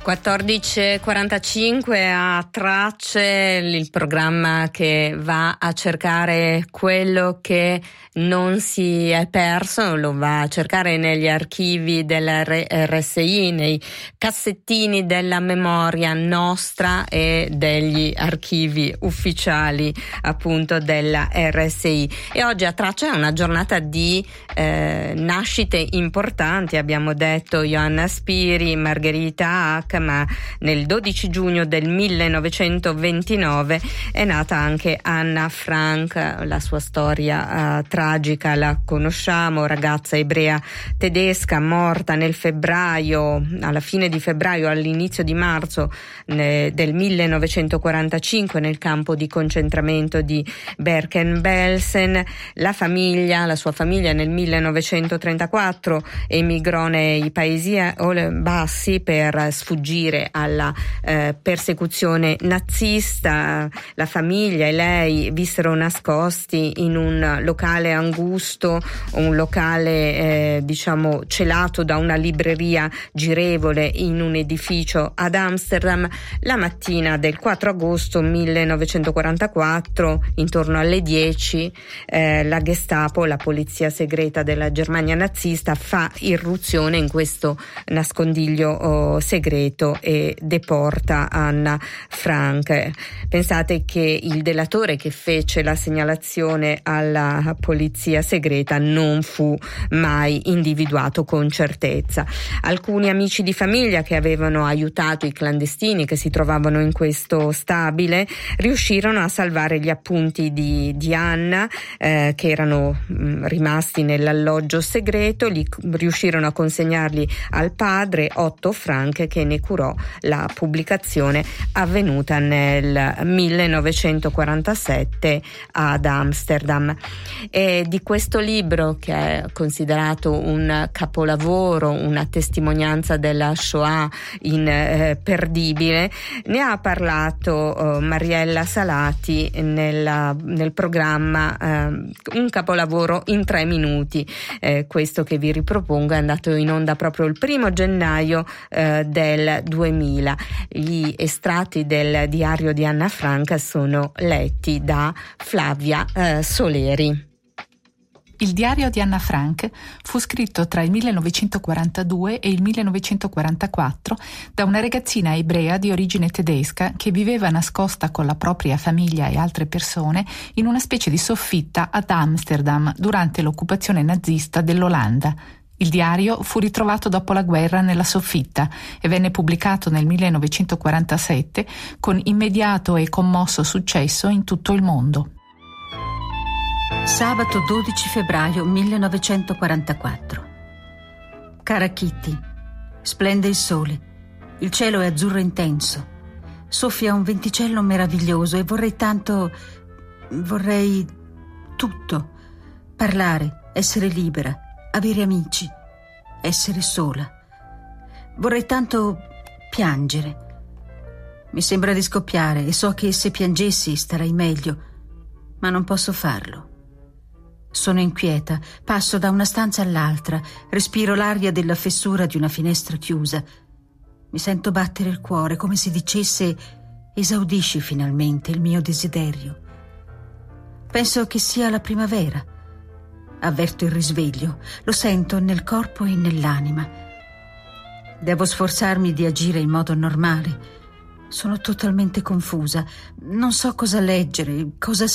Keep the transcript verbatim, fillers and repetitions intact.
quattordici e quarantacinque a Tracce, il programma che va a cercare quello che non si è perso, lo va a cercare negli archivi dell'R S I, nei cassettini della memoria nostra e degli archivi ufficiali appunto della R S I. E oggi a Tracce è una giornata di eh, nascite importanti, abbiamo detto Johanna Spiri, Margherita Hack, ma nel dodici giugno del millenovecentoventinove è nata anche Anna Frank. La sua storia uh, tragica la conosciamo, ragazza ebrea tedesca morta nel febbraio, alla fine di febbraio, all'inizio di marzo ne, del millenovecentoquarantacinque nel campo di concentramento di Bergen-Belsen. La famiglia, la sua famiglia nel millenovecentotrentaquattro emigrò nei Paesi Bassi per sfuggire alla eh, persecuzione nazista. La famiglia e lei vissero nascosti in un locale angusto, un locale eh, diciamo celato da una libreria girevole in un edificio ad Amsterdam. La mattina del quattro agosto millenovecentoquarantaquattro, intorno alle dieci, eh, la Gestapo, la polizia segreta della Germania nazista, fa irruzione in questo nascondiglio oh, segreto e deporta Anna Frank. Pensate che il delatore che fece la segnalazione alla polizia segreta non fu mai individuato con certezza. Alcuni amici di famiglia che avevano aiutato i clandestini che si trovavano in questo stabile riuscirono a salvare gli appunti di, di Anna eh, che erano mh, rimasti nell'alloggio segreto. Li riuscirono a consegnarli al padre Otto Frank, che ne curò la pubblicazione, avvenuta nel millenovecentoquarantasette ad Amsterdam. E di questo libro, che è considerato un capolavoro, una testimonianza della Shoah imperdibile, ne ha parlato uh, Mariella Salati nella, nel programma uh, Un capolavoro in tre minuti. Eh, questo che vi ripropongo è andato in onda proprio il primo gennaio uh, del duemila. Gli estratti del diario di Anna Frank sono letti da Flavia eh, Soleri. Il diario di Anna Frank fu scritto tra il millenovecentoquarantadue e il millenovecentoquarantaquattro da una ragazzina ebrea di origine tedesca che viveva nascosta con la propria famiglia e altre persone in una specie di soffitta ad Amsterdam durante l'occupazione nazista dell'Olanda. Il diario fu ritrovato dopo la guerra nella soffitta e venne pubblicato nel millenovecentoquarantasette con immediato e commosso successo in tutto il mondo. Sabato dodici febbraio millenovecentoquarantaquattro. Cara Kitty, splende il sole, il cielo è azzurro intenso, soffia un venticello meraviglioso e vorrei tanto, vorrei tutto, parlare, essere libera, avere amici, essere sola. Vorrei tanto piangere. Mi sembra di scoppiare e so che se piangessi starei meglio, ma non posso farlo. Sono inquieta, passo da una stanza all'altra, respiro l'aria della fessura di una finestra chiusa. Mi sento battere il cuore come se dicesse: esaudisci finalmente il mio desiderio. Penso che sia la primavera. Avverto il risveglio, lo sento nel corpo e nell'anima. Devo sforzarmi di agire in modo normale. Sono totalmente confusa, non so cosa leggere, cosa